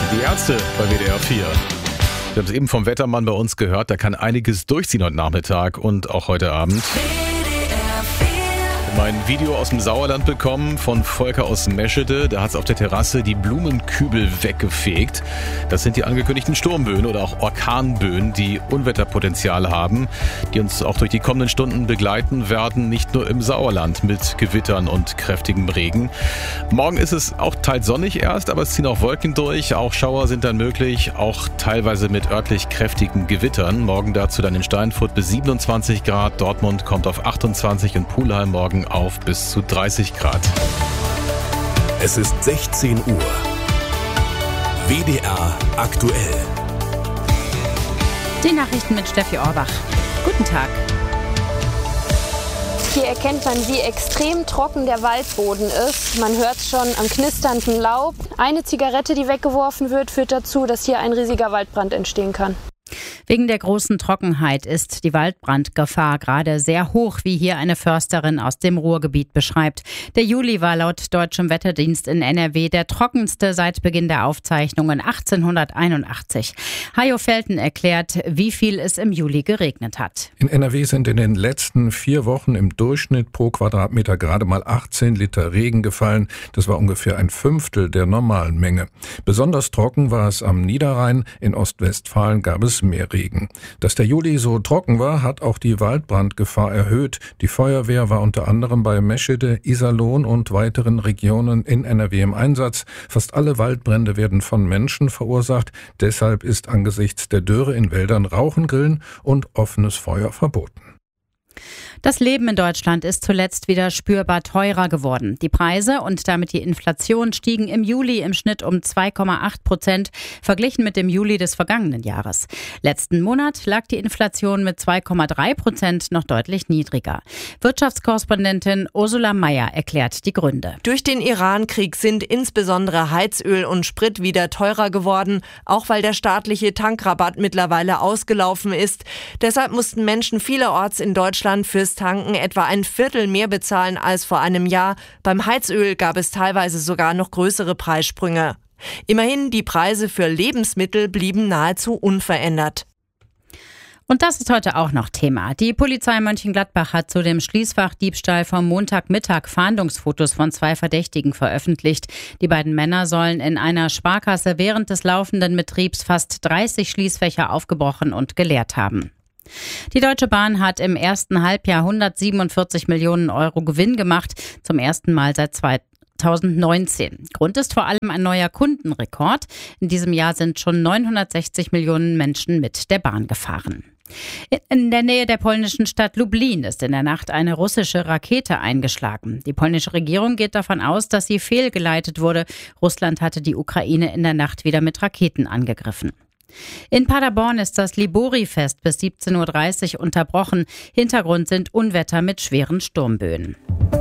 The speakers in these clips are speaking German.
Die Ärzte bei WDR 4. Wir haben es eben vom Wettermann bei uns gehört, da kann einiges durchziehen heute Nachmittag und auch heute Abend. Mein Video aus dem Sauerland bekommen von Volker aus Meschede. Der hat auf der Terrasse die Blumenkübel weggefegt. Das sind die angekündigten Sturmböen oder auch Orkanböen, die Unwetterpotenzial haben, die uns auch durch die kommenden Stunden begleiten werden, nicht nur im Sauerland mit Gewittern und kräftigem Regen. Morgen ist es auch teils sonnig erst, aber es ziehen auch Wolken durch. Auch Schauer sind dann möglich, auch teilweise mit örtlich kräftigen Gewittern. Morgen dazu dann in Steinfurt bis 27 Grad, Dortmund kommt auf 28 und Pulheim morgen auf bis zu 30 Grad. Es ist 16 Uhr. WDR aktuell. Die Nachrichten mit Steffi Orbach. Guten Tag. Hier erkennt man, wie extrem trocken der Waldboden ist. Man hört es schon am knisternden Laub. Eine Zigarette, die weggeworfen wird, führt dazu, dass hier ein riesiger Waldbrand entstehen kann. Wegen der großen Trockenheit ist die Waldbrandgefahr gerade sehr hoch, wie hier eine Försterin aus dem Ruhrgebiet beschreibt. Der Juli war laut deutschem Wetterdienst in NRW der trockenste seit Beginn der Aufzeichnungen 1881. Hajo Felten erklärt, wie viel es im Juli geregnet hat. In NRW sind in den letzten 4 Wochen im Durchschnitt pro Quadratmeter gerade mal 18 Liter Regen gefallen. Das war ungefähr ein Fünftel der normalen Menge. Besonders trocken war es am Niederrhein. In Ostwestfalen gab es mehr Regen. Dass der Juli so trocken war, hat auch die Waldbrandgefahr erhöht. Die Feuerwehr war unter anderem bei Meschede, Iserlohn und weiteren Regionen in NRW im Einsatz. Fast alle Waldbrände werden von Menschen verursacht. Deshalb ist angesichts der Dürre in Wäldern Rauchen, Grillen und offenes Feuer verboten. Das Leben in Deutschland ist zuletzt wieder spürbar teurer geworden. Die Preise und damit die Inflation stiegen im Juli im Schnitt um 2,8% verglichen mit dem Juli des vergangenen Jahres. Letzten Monat lag die Inflation mit 2,3% noch deutlich niedriger. Wirtschaftskorrespondentin Ursula Mayer erklärt die Gründe. Durch den Iran-Krieg sind insbesondere Heizöl und Sprit wieder teurer geworden, auch weil der staatliche Tankrabatt mittlerweile ausgelaufen ist. Deshalb mussten Menschen vielerorts in Deutschland fürs Tanken etwa ein Viertel mehr bezahlen als vor einem Jahr. Beim Heizöl gab es teilweise sogar noch größere Preissprünge. Immerhin, die Preise für Lebensmittel blieben nahezu unverändert. Und das ist heute auch noch Thema. Die Polizei Mönchengladbach hat zu dem Schließfachdiebstahl vom Montagmittag Fahndungsfotos von 2 Verdächtigen veröffentlicht. Die beiden Männer sollen in einer Sparkasse während des laufenden Betriebs fast 30 Schließfächer aufgebrochen und geleert haben. Die Deutsche Bahn hat im ersten Halbjahr 147 Millionen Euro Gewinn gemacht, zum ersten Mal seit 2019. Grund ist vor allem ein neuer Kundenrekord. In diesem Jahr sind schon 960 Millionen Menschen mit der Bahn gefahren. In der Nähe der polnischen Stadt Lublin ist in der Nacht eine russische Rakete eingeschlagen. Die polnische Regierung geht davon aus, dass sie fehlgeleitet wurde. Russland hatte die Ukraine in der Nacht wieder mit Raketen angegriffen. In Paderborn ist das Libori-Fest bis 17.30 Uhr unterbrochen. Hintergrund sind Unwetter mit schweren Sturmböen.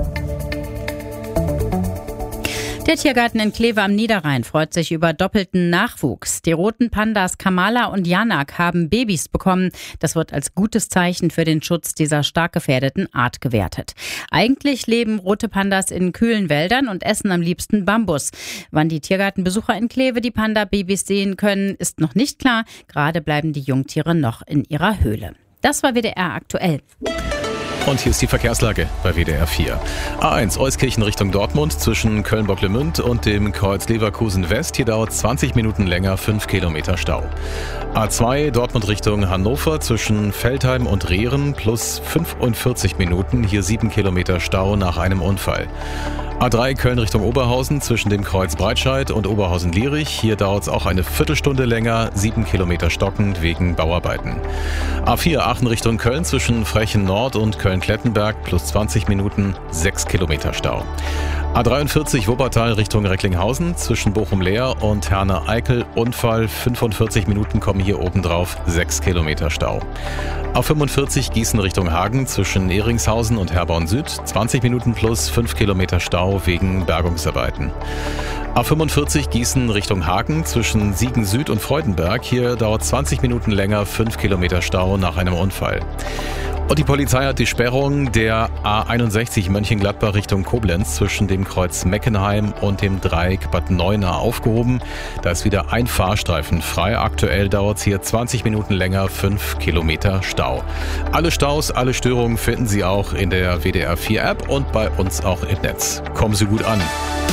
Der Tiergarten in Kleve am Niederrhein freut sich über doppelten Nachwuchs. Die roten Pandas Kamala und Janak haben Babys bekommen. Das wird als gutes Zeichen für den Schutz dieser stark gefährdeten Art gewertet. Eigentlich leben rote Pandas in kühlen Wäldern und essen am liebsten Bambus. Wann die Tiergartenbesucher in Kleve die Panda-Babys sehen können, ist noch nicht klar. Gerade bleiben die Jungtiere noch in ihrer Höhle. Das war WDR aktuell. Und hier ist die Verkehrslage bei WDR 4. A1 Euskirchen Richtung Dortmund zwischen Köln-Bocklemünd und dem Kreuz Leverkusen West. Hier dauert 20 Minuten länger, 5 Kilometer Stau. A2 Dortmund Richtung Hannover zwischen Veltheim und Rehren plus 45 Minuten. Hier 7 Kilometer Stau nach einem Unfall. A3 Köln Richtung Oberhausen zwischen dem Kreuz Breitscheid und Oberhausen-Lierich. Hier dauert es auch eine Viertelstunde länger, 7 Kilometer stockend wegen Bauarbeiten. A4 Aachen Richtung Köln zwischen Frechen Nord und Köln-Klettenberg plus 20 Minuten, 6 Kilometer Stau. A43 Wuppertal Richtung Recklinghausen zwischen Bochum-Leer und Herne-Eickel Unfall, 45 Minuten kommen hier obendrauf, 6 Kilometer Stau. A45 Gießen Richtung Hagen zwischen Ehringshausen und Herborn Süd, 20 Minuten plus 5 Kilometer Stau wegen Bergungsarbeiten. A45 Gießen Richtung Haken zwischen Siegen Süd und Freudenberg. Hier dauert 20 Minuten länger, 5 Kilometer Stau nach einem Unfall. Und die Polizei hat die Sperrung der A61 Mönchengladbach Richtung Koblenz zwischen dem Kreuz Meckenheim und dem Dreieck Bad Neuenahr aufgehoben. Da ist wieder ein Fahrstreifen frei. Aktuell dauert es hier 20 Minuten länger, 5 Kilometer Stau. Alle Staus, alle Störungen finden Sie auch in der WDR 4 App und bei uns auch im Netz. Kommen Sie gut an.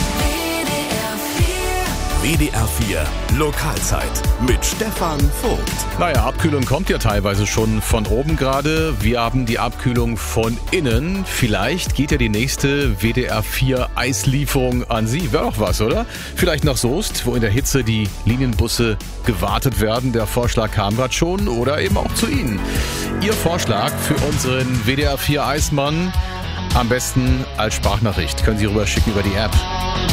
WDR 4 Lokalzeit mit Stefan Vogt. Naja, Abkühlung kommt ja teilweise schon von oben gerade. Wir haben die Abkühlung von innen. Vielleicht geht ja die nächste WDR 4 Eislieferung an Sie. Wäre doch was, oder? Vielleicht nach Soest, wo in der Hitze die Linienbusse gewartet werden. Der Vorschlag kam gerade schon. Oder eben auch zu Ihnen. Ihr Vorschlag für unseren WDR 4 Eismann am besten als Sprachnachricht. Können Sie rüberschicken über die App.